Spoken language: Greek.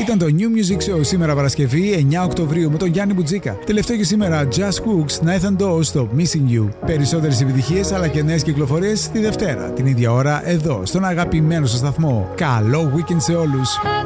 Ήταν το New Music Show σήμερα Παρασκευή 9 Οκτωβρίου με τον Γιάννη Μπουτζίκα. Τελευταίο και σήμερα Just Cooks, Nathan Doe στο Missing You. Περισσότερες επιτυχίες αλλά και νέες κυκλοφορίες τη Δευτέρα, την ίδια ώρα εδώ στον αγαπημένο σας σταθμό. Καλό weekend σε όλους!